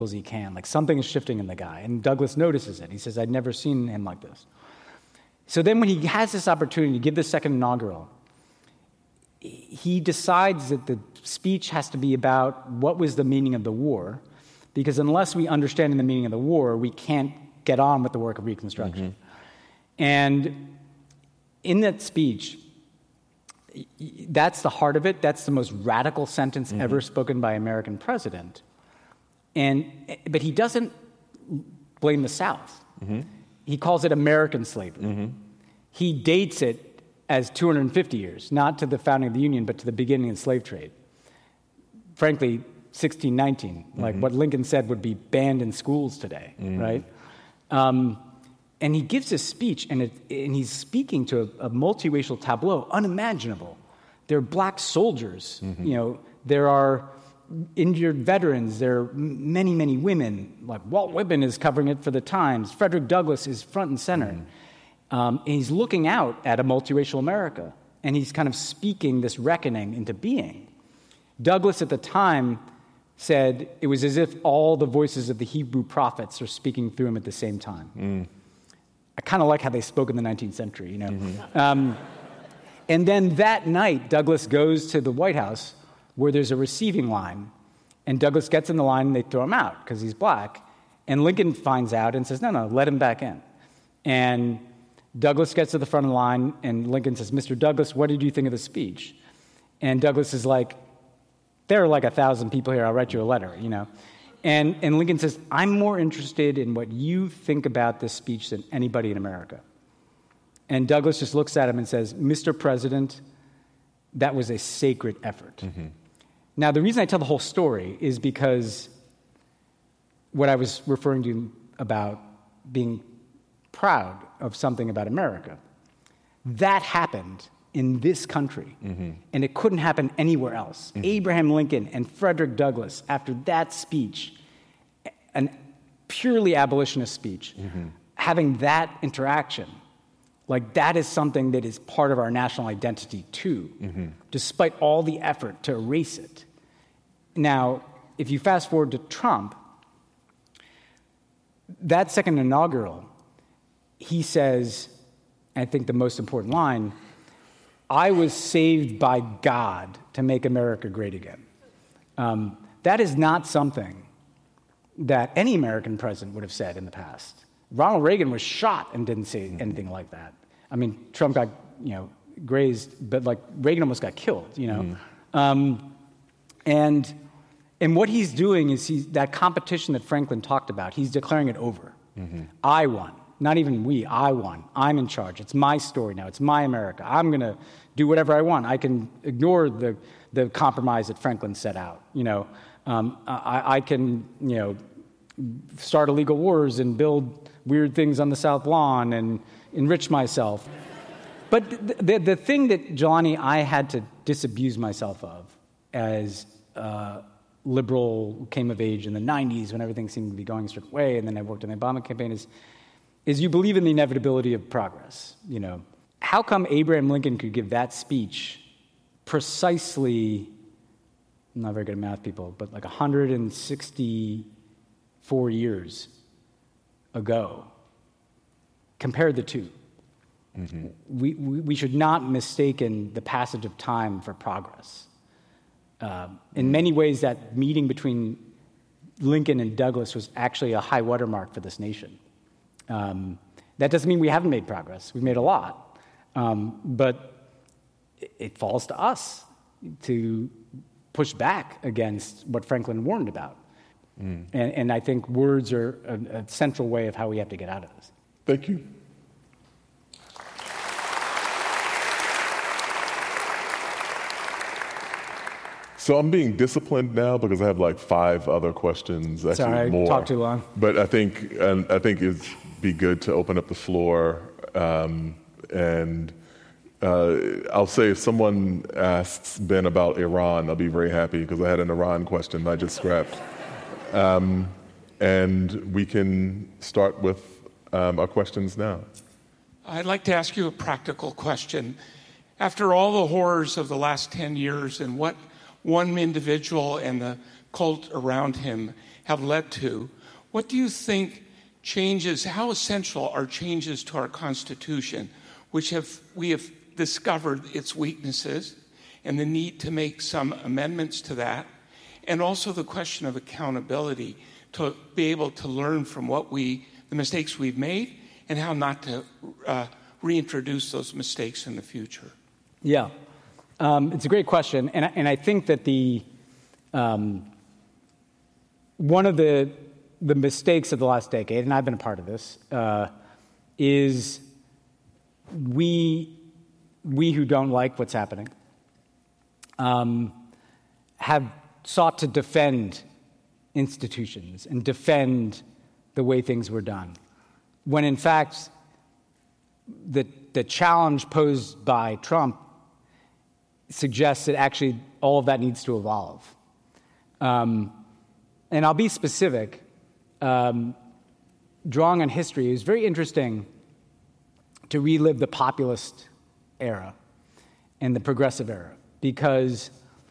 as he can. Like something is shifting in the guy. And Douglas notices it. He says, I'd never seen him like this. So then when he has this opportunity to give the second inaugural, he decides that the speech has to be about what was the meaning of the war, because unless we understand the meaning of the war, we can't get on with the work of Reconstruction. And in that speech, that's the heart of it. That's the most radical sentence ever spoken by an American president. But he doesn't blame the South. He calls it American slavery. He dates it as 250 years, not to the founding of the Union, but to the beginning of the slave trade. Frankly, 1619, like what Lincoln said would be banned in schools today, right? And he gives this speech, and he's speaking to a multiracial tableau unimaginable. There are black soldiers, there are injured veterans, there are many, many women. Like Walt Whitman is covering it for the Times. Frederick Douglass is front and center. And he's looking out at a multiracial America, and he's kind of speaking this reckoning into being. Douglass at the time said it was as if all the voices of the Hebrew prophets are speaking through him at the same time. I kind of like how they spoke in the 19th century, And then that night, Douglass goes to the White House where there's a receiving line, and Douglass gets in the line and they throw him out because he's black. And Lincoln finds out and says, no, let him back in. And Douglass gets to the front of the line, and Lincoln says, Mr. Douglass, what did you think of the speech? And Douglass is like, there are like 1,000 people here, I'll write you a letter, And Lincoln says, I'm more interested in what you think about this speech than anybody in America. And Douglass just looks at him and says, Mr. President, that was a sacred effort. Now, the reason I tell the whole story is because what I was referring to about being proud of something about America, that happened in this country, and it couldn't happen anywhere else. Abraham Lincoln and Frederick Douglass, after that speech, an purely abolitionist speech, having that interaction, like that is something that is part of our national identity too, despite all the effort to erase it. Now, if you fast forward to Trump, that second inaugural, he says, I think the most important line, I was saved by God to make America great again. That is not something that any American president would have said in the past. Ronald Reagan was shot and didn't say anything like that. I mean, Trump got, grazed, but like Reagan almost got killed, And what he's doing is that competition that Franklin talked about, he's declaring it over. I won. Not even we, I won. I'm in charge. It's my story now. It's my America. I'm going to do whatever I want. I can ignore the compromise that Franklin set out. I can, start illegal wars and build weird things on the South Lawn and enrich myself. But the thing that, Jelani, I had to disabuse myself of as liberal who came of age in the 90s when everything seemed to be going a certain way, and then I worked in the Obama campaign, is you believe in the inevitability of progress. How come Abraham Lincoln could give that speech precisely, I'm not very good at math, people, but like 164 years ago? Compare the two. We should not mistaken the passage of time for progress. In many ways, that meeting between Lincoln and Douglass was actually a high watermark for this nation. That doesn't mean we haven't made progress. We've made a lot. But it falls to us to push back against what Franklin warned about. And I think words are a central way of how we have to get out of this. Thank you. So I'm being disciplined now because I have like 5 other questions. Actually, sorry, more. I talked too long. But I think it'd be good to open up the floor. And I'll say if someone asks Ben about Iran, I'll be very happy because I had an Iran question I just scrapped. And we can start with our questions now. I'd like to ask you a practical question. After all the horrors of the last 10 years and what one individual and the cult around him have led to. What do you think how essential are changes to our Constitution, which we have discovered its weaknesses and the need to make some amendments to that, and also the question of accountability to be able to learn from the mistakes we've made and how not to reintroduce those mistakes in the future? Yeah, it's a great question, and I think that one of the mistakes of the last decade, and I've been a part of this, is we who don't like what's happening have sought to defend institutions and defend the way things were done, when in fact the challenge posed by Trump suggests that actually all of that needs to evolve. And I'll be specific. Drawing on history, it was very interesting to relive the populist era and the progressive era, because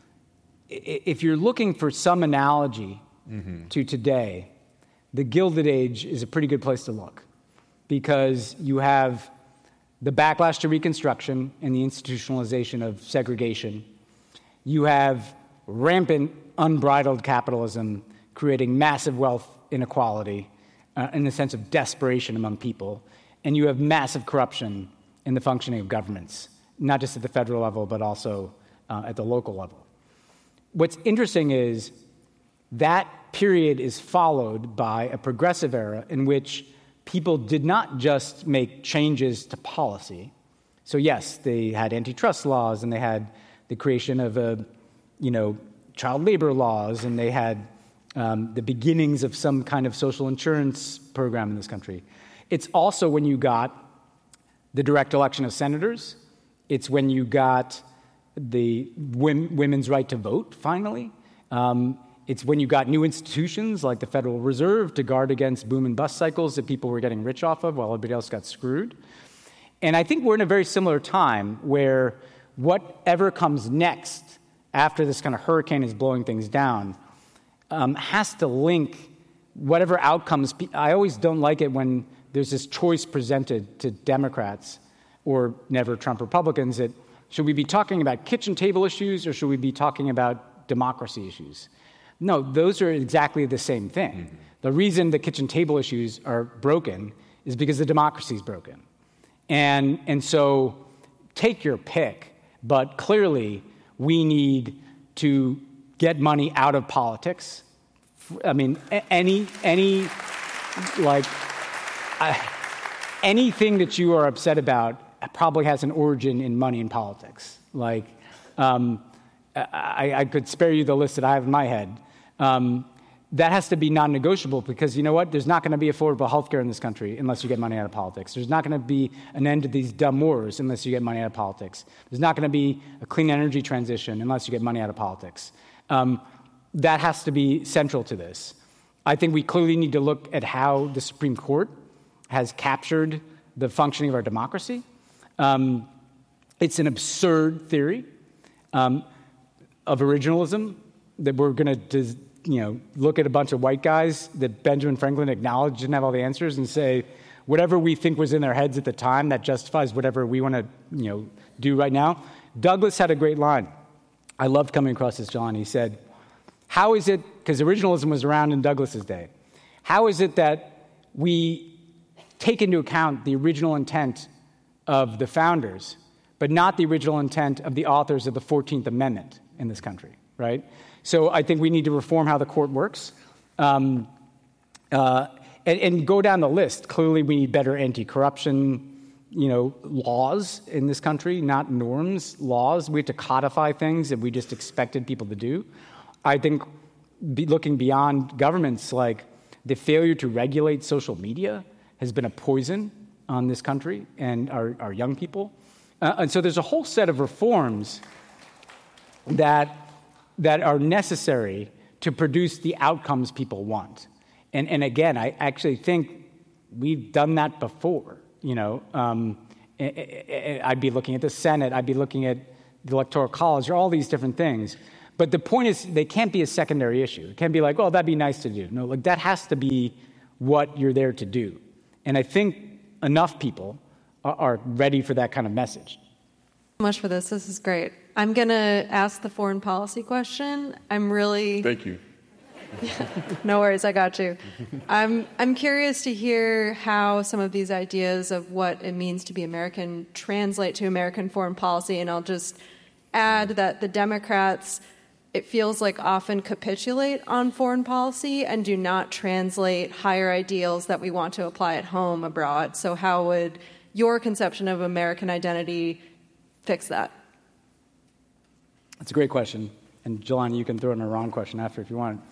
if you're looking for some analogy to today, the Gilded Age is a pretty good place to look, because you have the backlash to Reconstruction and the institutionalization of segregation. You have rampant, unbridled capitalism creating massive wealth inequality in the sense of desperation among people. And you have massive corruption in the functioning of governments, not just at the federal level, but also at the local level. What's interesting is that period is followed by a progressive era in which people did not just make changes to policy. So yes, they had antitrust laws, and they had the creation of child labor laws, and they had the beginnings of some kind of social insurance program in this country. It's also when you got the direct election of senators. It's when you got the women's right to vote, finally. It's when you got new institutions like the Federal Reserve to guard against boom and bust cycles that people were getting rich off of while everybody else got screwed. And I think we're in a very similar time where whatever comes next after this kind of hurricane is blowing things down has to link whatever outcomes. I always don't like it when there's this choice presented to Democrats or never Trump Republicans that should we be talking about kitchen table issues or should we be talking about democracy issues? No, those are exactly the same thing. Mm-hmm. The reason the kitchen table issues are broken is because the democracy is broken. And so take your pick, but clearly we need to get money out of politics. I mean, anything that you are upset about probably has an origin in money in politics. I could spare you the list that I have in my head. That has to be non-negotiable because, you know what? There's not going to be affordable health care in this country unless you get money out of politics. There's not going to be an end to these dumb wars unless you get money out of politics. There's not going to be a clean energy transition unless you get money out of politics. That has to be central to this. I think we clearly need to look at how the Supreme Court has captured the functioning of our democracy. It's an absurd theory of originalism that we're going to look at a bunch of white guys that Benjamin Franklin acknowledged didn't have all the answers and say, whatever we think was in their heads at the time, that justifies whatever we want to do right now. Douglas had a great line. I loved coming across this, John. He said, how is it, because originalism was around in Douglas's day, how is it that we take into account the original intent of the founders, but not the original intent of the authors of the 14th Amendment in this country, right? So I think we need to reform how the court works and go down the list. Clearly, we need better anti-corruption, laws in this country, not norms, laws. We have to codify things that we just expected people to do. I think looking beyond governments, like the failure to regulate social media has been a poison on this country and our young people. And so there's a whole set of reforms that are necessary to produce the outcomes people want. And again, I actually think we've done that before. I'd be looking at the Senate, I'd be looking at the Electoral College, or all these different things. But the point is, they can't be a secondary issue. It can't be like, well, that'd be nice to do. No, like that has to be what you're there to do. And I think enough people are ready for that kind of message. So much for this. This is great. I'm going to ask the foreign policy question. Thank you. No worries, I got you. I'm curious to hear how some of these ideas of what it means to be American translate to American foreign policy, and I'll just add that the Democrats, it feels like, often capitulate on foreign policy and do not translate higher ideals that we want to apply at home abroad. So how would your conception of American identity fix that? That's a great question. And Jelani, you can throw in a Iran question after if you want.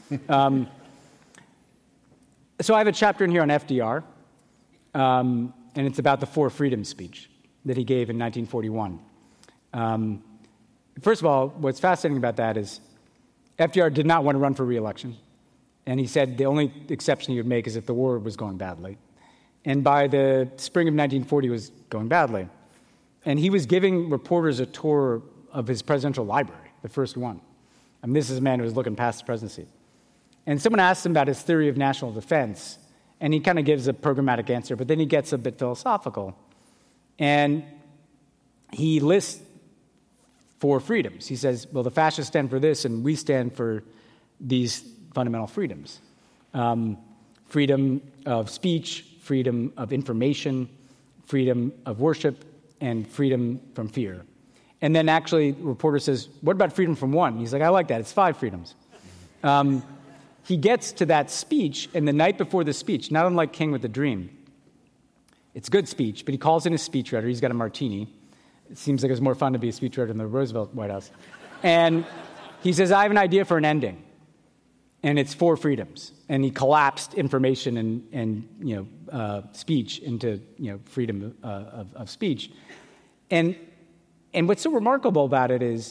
So I have a chapter in here on FDR, and it's about the Four Freedoms speech that he gave in 1941. First of all, what's fascinating about that is FDR did not want to run for re-election, and he said the only exception he would make is if the war was going badly. And by the spring of 1940, it was going badly. And he was giving reporters a tour of his presidential library, the first one. I mean, this is a man who was looking past the presidency. And someone asked him about his theory of national defense, and he kind of gives a programmatic answer, but then he gets a bit philosophical. And he lists four freedoms. He says, well, the fascists stand for this, and we stand for these fundamental freedoms. Freedom of speech, freedom of information, freedom of worship, and freedom from fear. And then actually, the reporter says, what about freedom from one? He's like, I like that. It's 5 freedoms. He gets to that speech, and the night before the speech, not unlike King with the Dream, it's good speech, but he calls in his speechwriter. He's got a martini. It seems like it was more fun to be a speechwriter in the Roosevelt White House. And he says, I have an idea for an ending, and it's 4 freedoms. And he collapsed information and speech into freedom of speech. And what's so remarkable about it is,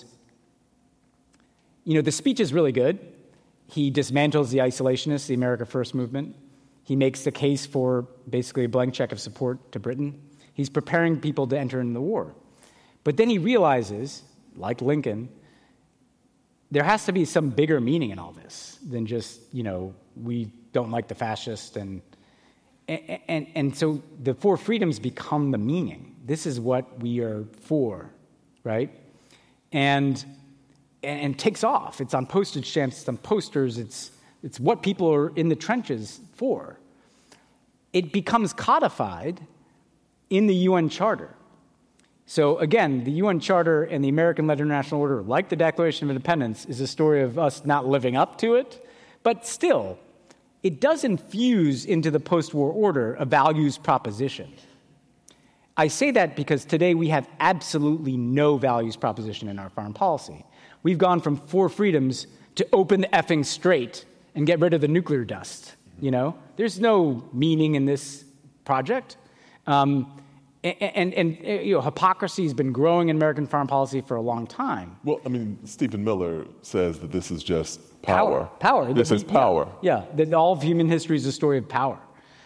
the speech is really good. He dismantles the isolationists, the America First movement. He makes the case for basically a blank check of support to Britain. He's preparing people to enter into the war. But then he realizes, like Lincoln, there has to be some bigger meaning in all this than just, we don't like the fascists. And so the 4 freedoms become the meaning. This is what we are for, right? And takes off. It's on postage stamps, it's on posters, it's what people are in the trenches for. It becomes codified in the UN Charter. So again, the UN Charter and the American Led International Order, like the Declaration of Independence, is a story of us not living up to it, but still, it does infuse into the post-war order a values proposition. I say that because today we have absolutely no values proposition in our foreign policy. We've gone from 4 freedoms to open the effing strait and get rid of the nuclear dust. There's no meaning in this project. Hypocrisy has been growing in American foreign policy for a long time. Well, Stephen Miller says that this is just power. Power. This is power. Yeah, that all of human history is a story of power,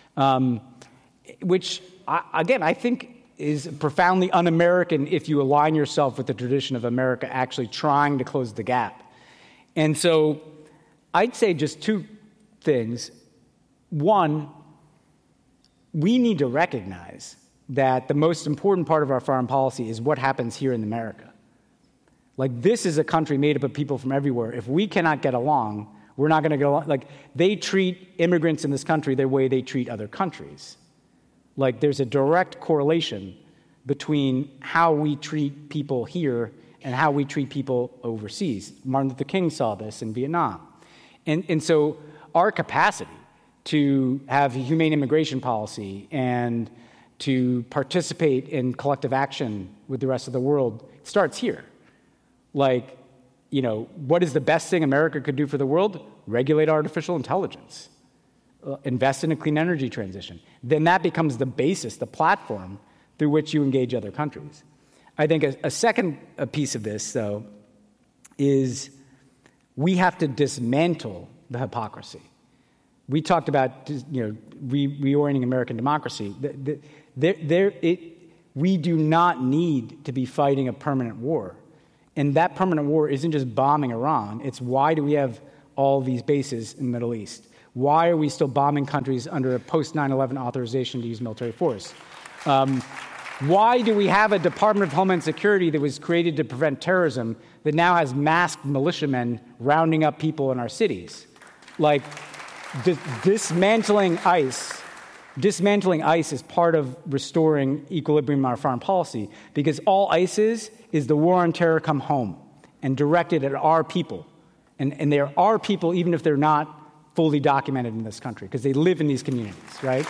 which, I think is profoundly un-American if you align yourself with the tradition of America actually trying to close the gap. And so I'd say just 2 things. One, we need to recognize that the most important part of our foreign policy is what happens here in America. Like, this is a country made up of people from everywhere. If we cannot get along, we're not going to get along. Like, they treat immigrants in this country the way they treat other countries. Like, there's a direct correlation between how we treat people here and how we treat people overseas. Martin Luther King saw this in Vietnam. And so our capacity to have a humane immigration policy and to participate in collective action with the rest of the world starts here. Like, what is the best thing America could do for the world? Regulate artificial intelligence. Invest in a clean energy transition. Then that becomes the basis, the platform through which you engage other countries. I think a second piece of this, though, is we have to dismantle the hypocrisy. We talked about reorienting American democracy. We do not need to be fighting a permanent war. And that permanent war isn't just bombing Iran. It's why do we have all these bases in the Middle East? Why are we still bombing countries under a post-9/11 authorization to use military force? Why do we have a Department of Homeland Security that was created to prevent terrorism that now has masked militiamen rounding up people in our cities? Like, dismantling ICE is part of restoring equilibrium in our foreign policy, because all ICE is the war on terror come home and directed at our people. And they're our people even if they're not fully documented in this country, because they live in these communities, right?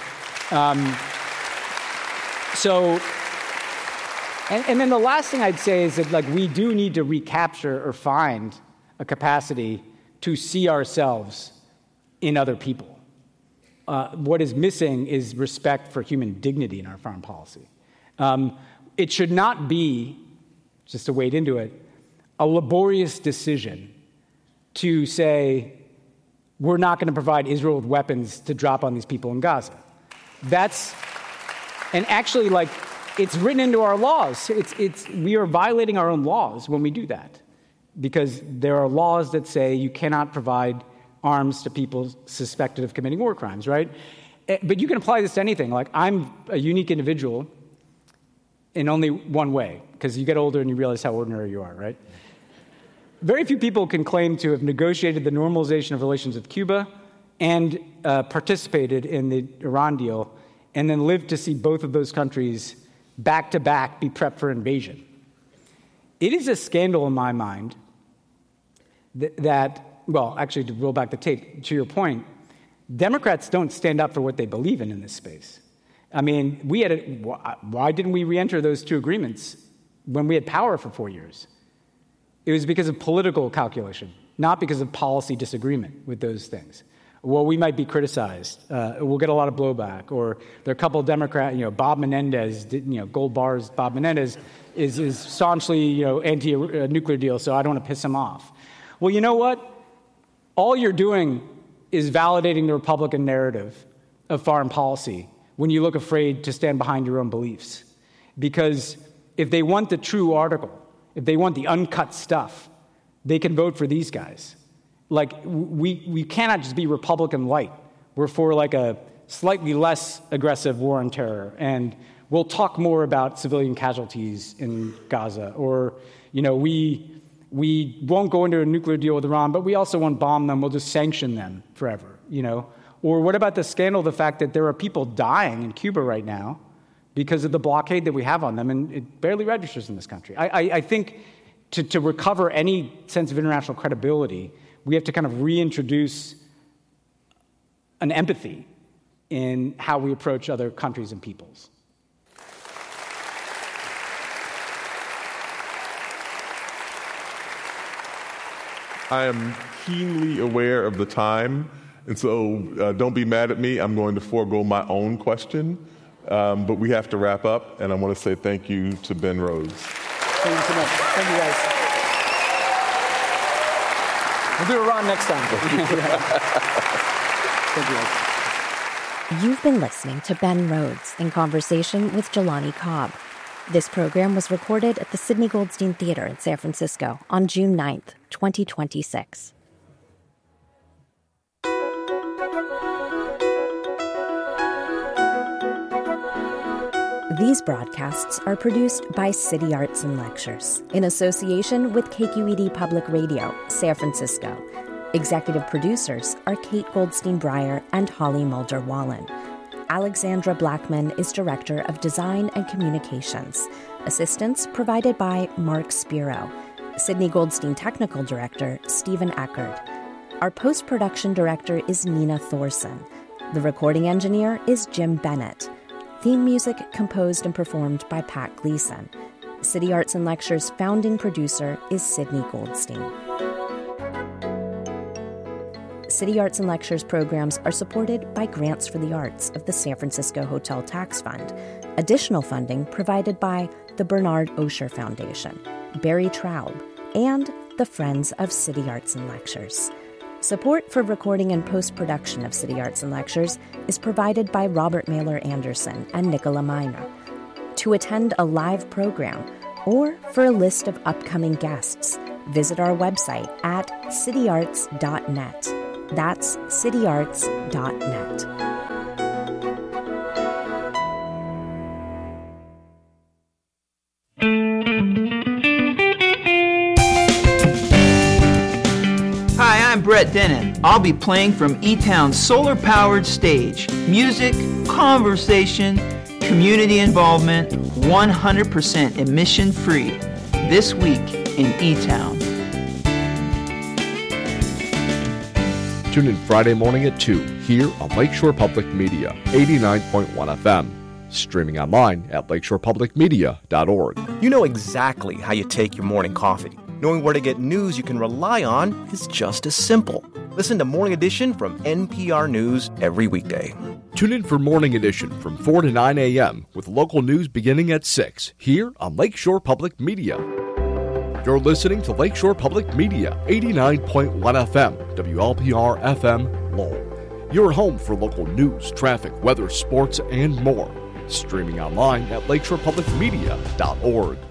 And then the last thing I'd say is that, like, we do need to recapture or find a capacity to see ourselves in other people. What is missing is respect for human dignity in our foreign policy. It should not be, just to wade into it, a laborious decision to say, we're not going to provide Israel with weapons to drop on these people in Gaza. And actually, like, it's written into our laws. We are violating our own laws when we do that, because there are laws that say you cannot provide arms to people suspected of committing war crimes, right? But you can apply this to anything. Like, I'm a unique individual in only one way, because you get older and you realize how ordinary you are, right? Very few people can claim to have negotiated the normalization of relations with Cuba and participated in the Iran deal, and then lived to see both of those countries back-to-back be prepped for invasion. It is a scandal in my mind that, well, actually, to roll back the tape, to your point, Democrats don't stand up for what they believe in this space. I mean, why didn't we re-enter those two agreements when we had power for 4 years? It was because of political calculation, not because of policy disagreement with those things. Well, we might be criticized. We'll get a lot of blowback. Or there are a couple of Democrats, Bob Menendez, Gold Bar's Bob Menendez is staunchly, anti-nuclear deal, so I don't want to piss him off. Well, you know what? All you're doing is validating the Republican narrative of foreign policy when you look afraid to stand behind your own beliefs. Because if they want the true article, if they want the uncut stuff, they can vote for these guys. Like, we cannot just be Republican light. We're for, like, a slightly less aggressive war on terror, and we'll talk more about civilian casualties in Gaza. Or, we won't go into a nuclear deal with Iran, but we also won't bomb them. We'll just sanction them forever, Or what about the scandal of the fact that there are people dying in Cuba right now because of the blockade that we have on them, and it barely registers in this country. I think to recover any sense of international credibility, we have to kind of reintroduce an empathy in how we approach other countries and peoples. I am keenly aware of the time, and so don't be mad at me. I'm going to forego my own question, but we have to wrap up, and I want to say thank you to Ben Rhodes. Thank you so much. Thank you, guys. We'll do Iran next time. Thank you, guys. You've been listening to Ben Rhodes in conversation with Jelani Cobb. This program was recorded at the Sidney Goldstein Theater in San Francisco on June 9th, 2026. These broadcasts are produced by City Arts and Lectures in association with KQED Public Radio, San Francisco. Executive producers are Kate Goldstein Breyer and Holly Mulder-Wallen. Alexandra Blackman is Director of Design and Communications. Assistance provided by Mark Spiro. Sidney Goldstein Technical Director, Stephen Eckerd. Our post-production director is Nina Thorson. The recording engineer is Jim Bennett. Theme music composed and performed by Pat Gleason. City Arts and Lectures founding producer is Sidney Goldstein. City Arts and Lectures programs are supported by grants for the arts of the San Francisco Hotel Tax Fund. Additional funding provided by the Bernard Osher Foundation, Barry Traub, and the Friends of City Arts and Lectures. Support for recording and post-production of City Arts and Lectures is provided by Robert Mailer Anderson and Nicola Miner. To attend a live program or for a list of upcoming guests, visit our website at cityarts.net. That's cityarts.net. Hi, I'm Brett Dennen. I'll be playing from E-Town's solar-powered stage. Music, conversation, community involvement, 100% emission-free. This week in E-Town. Tune in Friday morning at 2 here on Lakeshore Public Media, 89.1 FM. Streaming online at lakeshorepublicmedia.org. You know exactly how you take your morning coffee. Knowing where to get news you can rely on is just as simple. Listen to Morning Edition from NPR News every weekday. Tune in for Morning Edition from 4 to 9 a.m. with local news beginning at 6 here on Lakeshore Public Media. You're listening to Lakeshore Public Media, 89.1 FM, WLPR FM, Lowell. Your home for local news, traffic, weather, sports, and more. Streaming online at lakeshorepublicmedia.org.